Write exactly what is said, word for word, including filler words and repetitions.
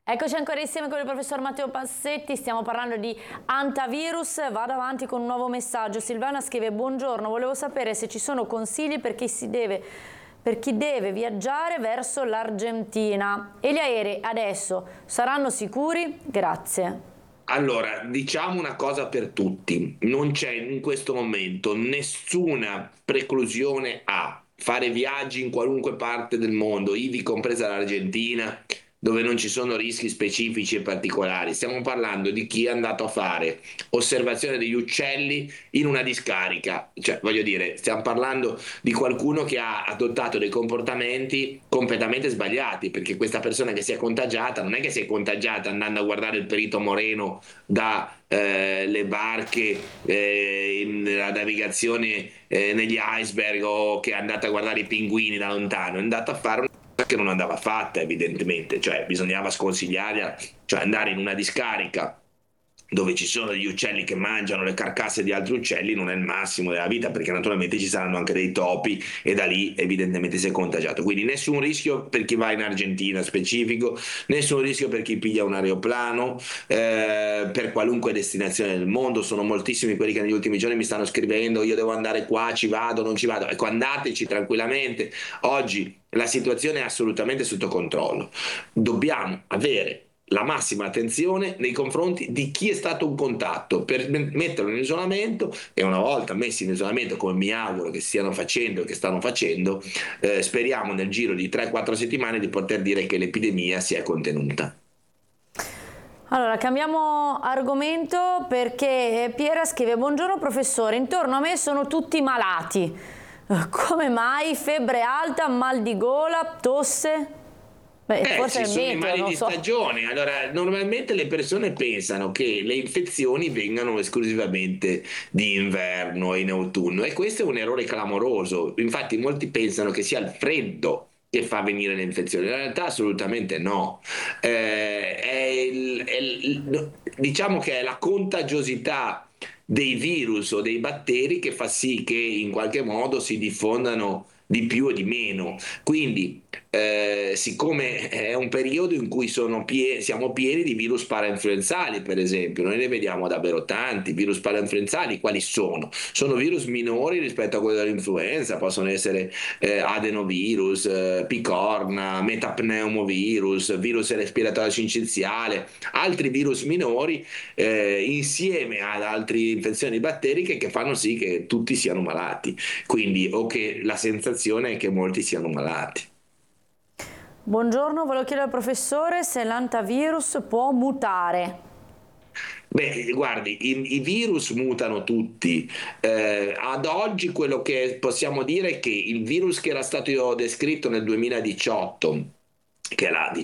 Eccoci ancora insieme con il professor Matteo Passetti, stiamo parlando di antivirus. Vado avanti con un nuovo messaggio. Silvana scrive: buongiorno, volevo sapere se ci sono consigli per chi, si deve, per chi deve viaggiare verso l'Argentina e gli aerei adesso saranno sicuri? Grazie. Allora, diciamo una cosa per tutti, non c'è in questo momento nessuna preclusione a fare viaggi in qualunque parte del mondo, ivi compresa l'Argentina, dove non ci sono rischi specifici e particolari. Stiamo parlando di chi è andato a fare osservazione degli uccelli in una discarica, cioè voglio dire, stiamo parlando di qualcuno che ha adottato dei comportamenti completamente sbagliati, perché questa persona che si è contagiata non è che si è contagiata andando a guardare il perito moreno da eh, le barche, eh, in- la navigazione eh, negli iceberg, o che è andata a guardare i pinguini da lontano, è andata a fare una cosa che non andava fatta evidentemente, cioè bisognava sconsigliare, cioè andare in una discarica dove ci sono degli uccelli che mangiano le carcasse di altri uccelli non è il massimo della vita, perché naturalmente ci saranno anche dei topi e da lì evidentemente si è contagiato. Quindi nessun rischio per chi va in Argentina specifico, nessun rischio per chi piglia un aeroplano, eh, per qualunque destinazione del mondo. Sono moltissimi quelli che negli ultimi giorni mi stanno scrivendo: io devo andare qua, ci vado, non ci vado. Ecco, andateci tranquillamente. Oggi la situazione è assolutamente sotto controllo. Dobbiamo avere la massima attenzione nei confronti di chi è stato un contatto, per metterlo in isolamento, e una volta messi in isolamento, come mi auguro che stiano facendo e che stanno facendo, eh, speriamo nel giro di tre quattro settimane di poter dire che l'epidemia si è contenuta. Allora, cambiamo argomento perché Piera scrive: buongiorno professore, intorno a me sono tutti malati. Eh, Come mai? Febbre alta, mal di gola, tosse? Beh, Eh, forse è ci il sono i meteo, mali non di so. stagione. Allora, normalmente le persone pensano che le infezioni vengano esclusivamente di inverno e in autunno, e questo è un errore clamoroso. Infatti, molti pensano che sia il freddo che fa venire le infezioni. In realtà, assolutamente no. Eh, è il- è il- diciamo che è la contagiosità dei virus o dei batteri che fa sì che in qualche modo si diffondano di più o di meno. Quindi, eh, siccome è un periodo in cui sono pie- siamo pieni di virus parainfluenzali, per esempio, noi ne vediamo davvero tanti. Virus parainfluenzali quali sono? Sono virus minori rispetto a quello dell'influenza, possono essere eh, adenovirus, eh, picorna, metapneumovirus, virus respiratorio sincitiale, altri virus minori, eh, insieme ad altre infezioni batteriche, che fanno sì che tutti siano malati, quindi, o che la sensazione è che molti siano malati. Buongiorno, volevo chiedere al professore se l'antivirus può mutare. Beh, guardi, i, i virus mutano tutti. Eh, ad oggi quello che possiamo dire è che il virus che era stato descritto nel duemiladiciotto, che è la,